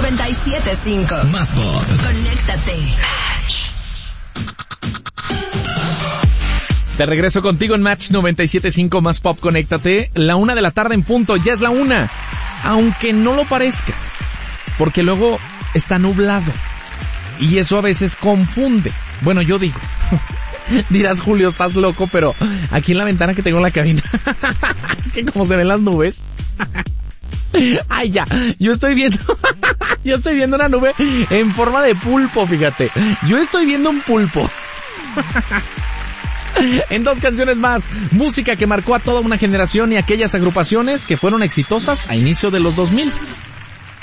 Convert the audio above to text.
97.5. Más pop. Conéctate. De regreso contigo en Match 97.5 Más Pop, conéctate. 1:00 p.m. en punto, ya es la 1. Aunque no lo parezca, porque luego está nublado. Y eso a veces confunde. Bueno, yo digo. Dirás, Julio, estás loco, pero aquí en la ventana que tengo en la cabina, es que como se ven las nubes. Ay, ya, yo estoy viendo una nube en forma de pulpo, fíjate. Yo estoy viendo un pulpo. En 2 canciones más, música que marcó a toda una generación y aquellas agrupaciones que fueron exitosas a inicio de los 2000.